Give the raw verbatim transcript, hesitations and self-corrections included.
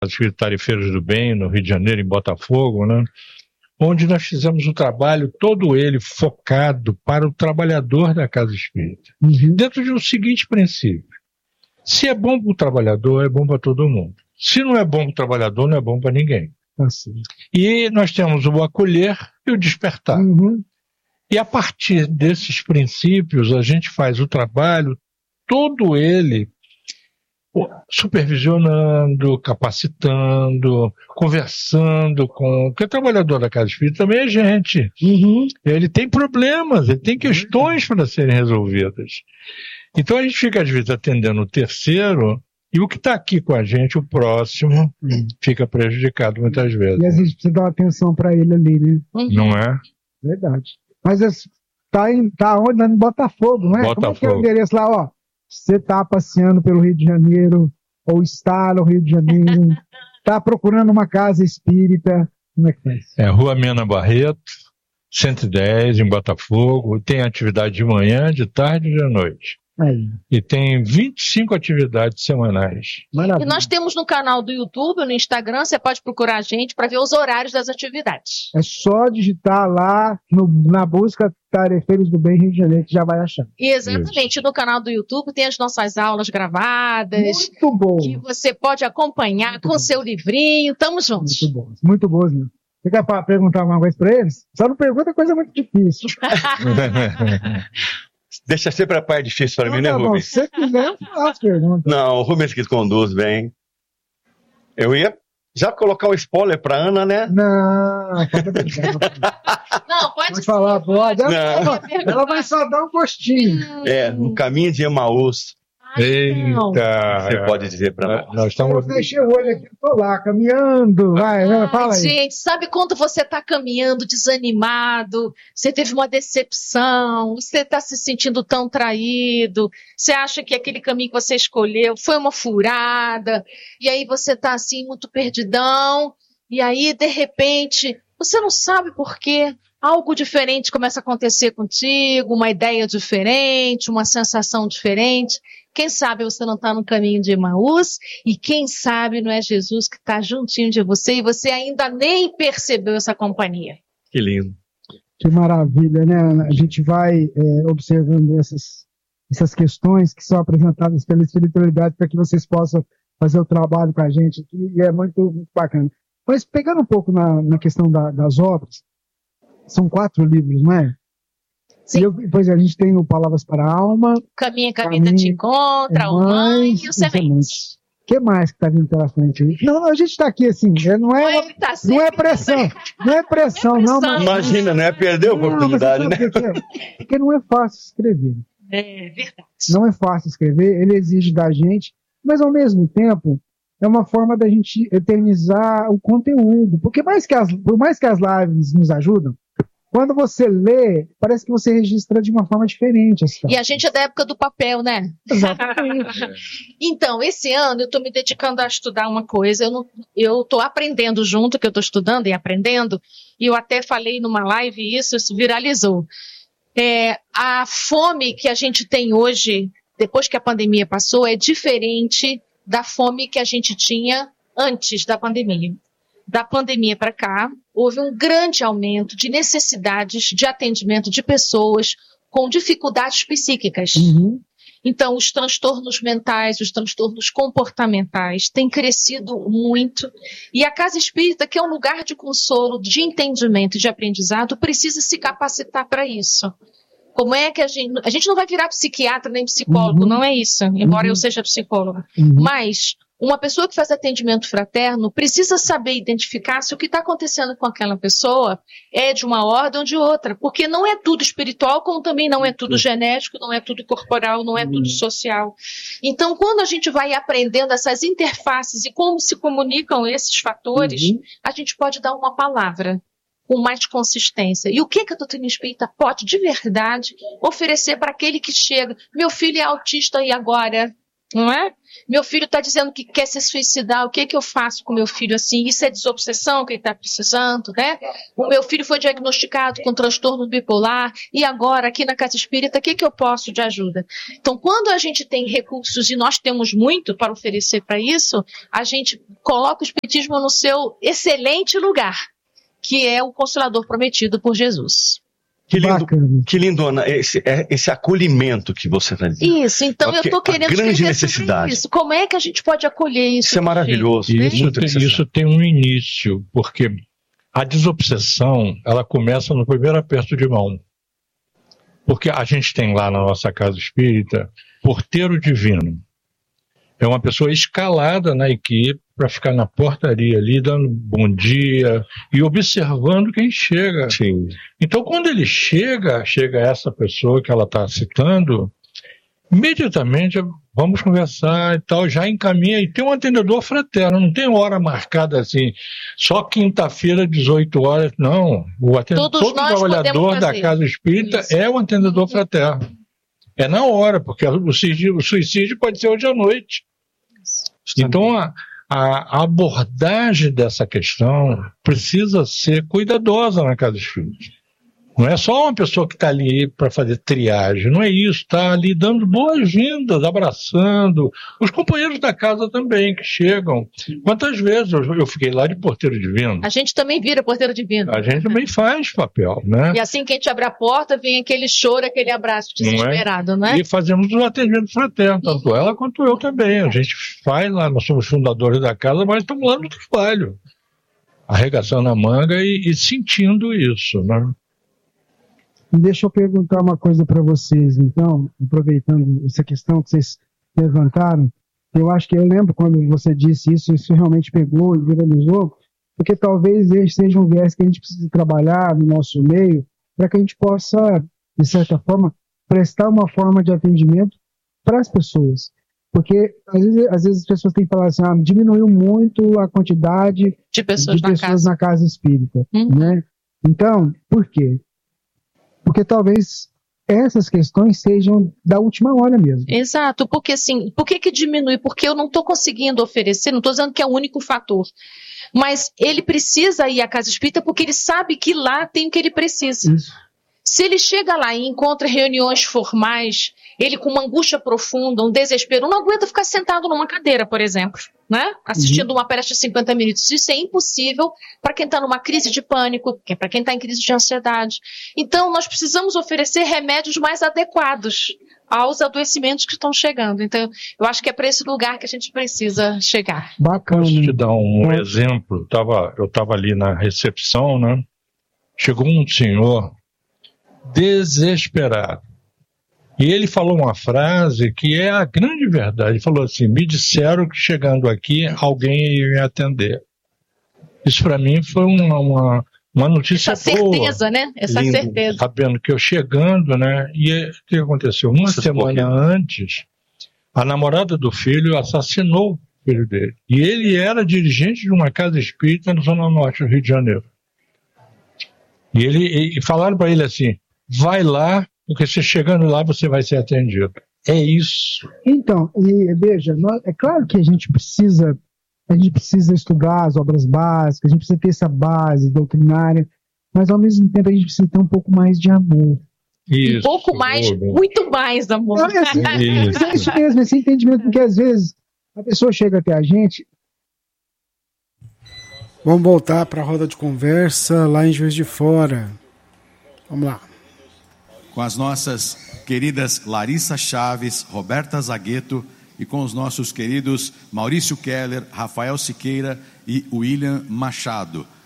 Espírita Tarefeiros do Bem, no Rio de Janeiro, em Botafogo, né? Onde nós fizemos um trabalho, todo ele focado para o trabalhador da Casa Espírita, uhum. dentro de um seguinte princípio: se é bom para o trabalhador, é bom para todo mundo. Se não é bom para o trabalhador, não é bom para ninguém. Assim. E nós temos o acolher e o despertar. Uhum. E a partir desses princípios, a gente faz o trabalho, todo ele, supervisionando, capacitando, conversando com... Porque o trabalhador da Casa Espírita também é gente. Uhum. Ele tem problemas, ele tem questões para serem resolvidas. Então a gente fica, às vezes, atendendo o terceiro, e o que está aqui com a gente, o próximo, uhum. fica prejudicado muitas vezes. E às vezes precisa dar uma atenção para ele ali, né? Uhum. Não é? Verdade. Mas está tá onde? Lá no Botafogo, não é? Botafogo. Como é que é o endereço lá, ó? Você está passeando pelo Rio de Janeiro, ou está no Rio de Janeiro, está procurando uma casa espírita, como é que faz? É, Rua Mena Barreto, cento e dez, em Botafogo. Tem atividade de manhã, de tarde e de noite. Aí. E tem vinte e cinco atividades semanais. Maravilha. E nós temos no canal do YouTube, no Instagram, você pode procurar a gente para ver os horários das atividades. É só digitar lá no, na busca Tarefeiros do Bem Rio de Janeiro, que já vai achar. Exatamente. Isso. No canal do YouTube tem as nossas aulas gravadas. Muito bom. Que você pode acompanhar muito com o seu livrinho. Tamo juntos. Muito bom. Muito bom, né? Você quer perguntar uma coisa para eles? Só não pergunta coisa muito difícil. Deixa ser para a parte difícil para mim, né, tá Rubens? Se você quiser, eu faço pergunta. Não, o Rubens que conduz bem. Eu ia já colocar o um spoiler para Ana, né? Não, pode deixar. Não, pode, pode falar, pode. Ela, ela, ela vai só dar um gostinho. É, no caminho de Emaús. Eita! Você pode dizer para nós. Nós estamos... Eu fechei o olho aqui, tô lá, caminhando. Vai, vai, fala aí. Gente, sabe quando você tá caminhando desanimado, você teve uma decepção, você tá se sentindo tão traído, você acha que aquele caminho que você escolheu foi uma furada, e aí você tá assim, muito perdidão, e aí, de repente, você não sabe por quê. Algo diferente começa a acontecer contigo, uma ideia diferente, uma sensação diferente. Quem sabe você não está no caminho de Emaús e quem sabe não é Jesus que está juntinho de você e você ainda nem percebeu essa companhia. Que lindo. Que maravilha, né? A gente vai é, observando essas, essas questões que são apresentadas pela espiritualidade para que vocês possam fazer o trabalho com a gente aqui, e é muito, muito bacana. Mas pegando um pouco na, na questão da, das obras, são quatro livros, não é? Sim. E eu, depois a gente tem o Palavras para a Alma. Caminha, caminha, te encontra, o Mãe e o Semente. O que mais que está vindo pela frente aí? Não, a gente está aqui assim, não é, uma, tá não é pressão, não é pressão, não. É não. Imagina, não é perder a oportunidade, não, né? Porque, porque não é fácil escrever. É verdade. Não é fácil escrever, ele exige da gente, mas ao mesmo tempo é uma forma da gente eternizar o conteúdo. Porque mais que as, por mais que as lives nos ajudam, quando você lê, parece que você registra de uma forma diferente. Assim. E a gente é da época do papel, né? Exatamente. Então, esse ano eu estou me dedicando a estudar uma coisa. Eu estou aprendendo junto, que eu estou estudando e aprendendo. E eu até falei numa live isso, isso viralizou. É, a fome que a gente tem hoje, depois que a pandemia passou, é diferente da fome que a gente tinha antes da pandemia. Da pandemia para cá, houve um grande aumento de necessidades de atendimento de pessoas com dificuldades psíquicas. Uhum. Então, os transtornos mentais, os transtornos comportamentais têm crescido muito. E a Casa Espírita, que é um lugar de consolo, de entendimento e de aprendizado, precisa se capacitar para isso. Como é que a gente... A gente não vai virar psiquiatra nem psicólogo, uhum. não é isso, embora uhum. eu seja psicóloga. Uhum. Mas uma pessoa que faz atendimento fraterno precisa saber identificar se o que está acontecendo com aquela pessoa é de uma ordem ou de outra, porque não é tudo espiritual, como também não é tudo genético, não é tudo corporal, não é tudo social. Então, quando a gente vai aprendendo essas interfaces e como se comunicam esses fatores, uhum. a gente pode dar uma palavra com mais consistência. E o que, que a doutrina espírita pode, de verdade, oferecer para aquele que chega? Meu filho é autista e agora? Não é? Meu filho está dizendo que quer se suicidar, o que, que eu faço com meu filho assim? Isso é desobsessão que ele está precisando, né? O meu filho foi diagnosticado com transtorno bipolar e agora aqui na Casa Espírita, o que, que eu posso de ajuda? Então, quando a gente tem recursos e nós temos muito para oferecer para isso, a gente coloca o Espiritismo no seu excelente lugar, que é o Consolador prometido por Jesus. Que lindo, que lindo, Ana, esse, esse acolhimento que você está dizendo. Isso, então Porque eu estou querendo a grande escrever necessidade. sobre isso. Como é que a gente pode acolher isso? Isso é maravilhoso. Gente? Isso, tem, isso tem um início, porque a desobsessão, ela começa no primeiro aperto de mão. Porque a gente tem lá na nossa Casa Espírita, porteiro divino. É uma pessoa escalada na equipe para ficar na portaria ali, dando bom dia e observando quem chega. Sim. Então, quando ele chega, chega essa pessoa que ela está citando, imediatamente vamos conversar e tal, já encaminha, e tem um atendedor fraterno, não tem hora marcada assim, só quinta-feira, dezoito horas, não. O atendedor, todo trabalhador da Casa Espírita Isso. é o atendedor fraterno. É na hora, porque o suicídio, o suicídio pode ser hoje à noite. Então, a, a abordagem dessa questão precisa ser cuidadosa na Casa Espírita. Não é só uma pessoa que está ali para fazer triagem, não é isso, está ali dando boas-vindas, abraçando. Os companheiros da casa também, que chegam. Quantas vezes eu, eu fiquei lá de porteiro divino? A gente também vira porteiro divino. A gente também faz papel, né? E assim que a gente abre a porta, vem aquele choro, aquele abraço desesperado, não é? Não é? E fazemos um atendimento fraterno, tanto uhum. ela quanto eu também. A gente faz lá, nós somos fundadores da casa, mas estamos lá no trabalho, arregaçando a manga e, e sentindo isso, né? E deixa eu perguntar uma coisa para vocês, então, aproveitando essa questão que vocês levantaram, eu acho que eu lembro quando você disse isso, isso realmente pegou e viralizou, porque talvez esse seja um viés que a gente precisa trabalhar no nosso meio, para que a gente possa, de certa forma, prestar uma forma de atendimento para as pessoas. Porque às vezes, às vezes as pessoas têm que falar assim, ah, diminuiu muito a quantidade de pessoas, de na, pessoas casa. na casa espírita. Uhum. Né? Então, por quê? Porque talvez essas questões sejam da última hora mesmo. Exato, porque assim, por que que diminui? Porque eu não estou conseguindo oferecer, não estou dizendo que é o único fator, mas ele precisa ir à Casa Espírita porque ele sabe que lá tem o que ele precisa. Isso. Se ele chega lá e encontra reuniões formais, ele com uma angústia profunda, um desespero, não aguenta ficar sentado numa cadeira, por exemplo, né? Assistindo uhum. uma palestra de cinquenta minutos. Isso é impossível para quem está numa crise de pânico, para quem está em crise de ansiedade. Então, nós precisamos oferecer remédios mais adequados aos adoecimentos que estão chegando. Então, eu acho que é para esse lugar que a gente precisa chegar. Bacana. Posso te dar um uhum. exemplo? Eu tava, eu estava ali na recepção, né? Chegou um senhor desesperado. E ele falou uma frase que é a grande verdade. Ele falou assim, me disseram que chegando aqui alguém ia me atender. Isso para mim foi uma, uma, uma notícia Essa boa. certeza, né? Essa Lindo, certeza. Sabendo que eu chegando, né? E o que aconteceu? Uma Você semana antes, a namorada do filho assassinou o filho dele. E ele era dirigente de uma casa espírita na Zona Norte do Rio de Janeiro. E, ele, e falaram para ele assim, vai lá, porque você chegando lá você vai ser atendido. É isso. Então, e veja, nós, é claro que a gente precisa, a gente precisa estudar as obras básicas, a gente precisa ter essa base doutrinária, mas ao mesmo tempo a gente precisa ter um pouco mais de amor. Isso, um pouco mais, boa, muito mais amor. Não, é, assim, isso. é isso mesmo, esse entendimento, porque às vezes a pessoa chega até a gente. Vamos voltar para a roda de conversa lá em Juiz de Fora. Vamos lá. Com as nossas queridas Larissa Chaves, Roberta Zagueto e com os nossos queridos Maurício Keller, Rafael Siqueira e William Machado.